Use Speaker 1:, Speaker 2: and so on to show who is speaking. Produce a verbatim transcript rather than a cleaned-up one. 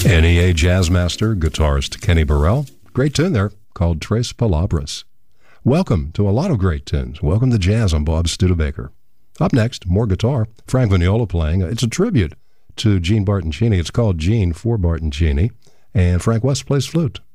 Speaker 1: N E A jazz master, guitarist Kenny Burrell. Great tune there called Tres Palabras. Welcome to a lot of great tunes. Welcome to Jazz on Bob Studebaker. Up next, more guitar. Frank Vignola playing. It's a tribute to Gene Bartoncini. It's called Gene for Bartoncini. And Frank West plays flute.